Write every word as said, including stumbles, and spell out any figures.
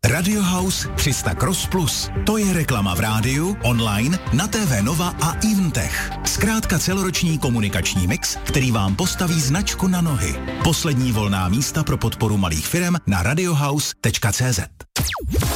Radio House tři sta Cross Plus. To je reklama v rádiu, online, na T V Nova a Eventech. Zkrátka celoroční komunikační mix, který vám postaví značku na nohy. Poslední volná místa pro podporu malých firem na radiohouse tečka cé zet.